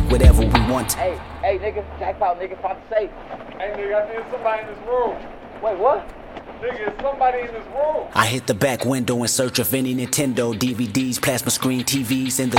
whatever we want. Hey, nigga, jackpot, nigga, found the safe. Hey, nigga, I think somebody in this room. Wait, what? Nigga, it's somebody in this room. I hit the back window in search of any Nintendo DVDs, plasma screen TVs in the